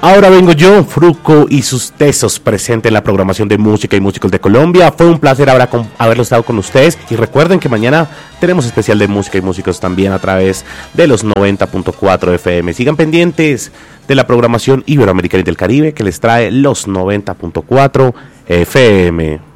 Ahora vengo yo, Fruco y sus tesos, presente en la programación de música y músicos de Colombia. Fue un placer haberlo estado con ustedes. Y recuerden que mañana tenemos especial de música y músicos también a través de los 90.4 FM. Sigan pendientes de la programación iberoamericana y del Caribe que les trae los 90.4 FM.